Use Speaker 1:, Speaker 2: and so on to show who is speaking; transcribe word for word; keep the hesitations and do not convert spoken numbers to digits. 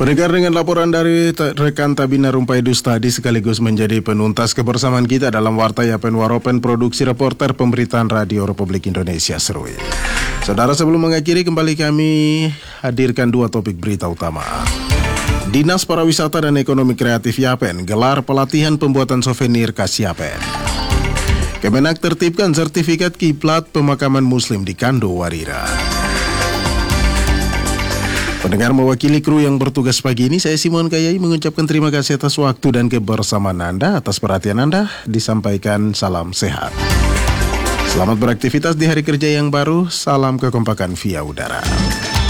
Speaker 1: Pendengar, dengan laporan dari rekan Tabina Rumpaidus tadi sekaligus menjadi penuntas kebersamaan kita dalam Warta Yapen Waropen Produksi Reporter Pemberitaan Radio Republik Indonesia Serui. Saudara, sebelum mengakhiri kembali kami hadirkan dua topik berita utama. Dinas Pariwisata dan Ekonomi Kreatif Yapen gelar pelatihan pembuatan souvenir khas Yapen. Kemenak tertibkan sertifikat kiblat pemakaman muslim di Kando Warira. Pendengar, mewakili kru yang bertugas pagi ini, saya Simon Kayai mengucapkan terima kasih atas waktu dan kebersamaan Anda, atas perhatian Anda, disampaikan salam sehat. Selamat beraktivitas di hari kerja yang baru, salam kekompakan via udara.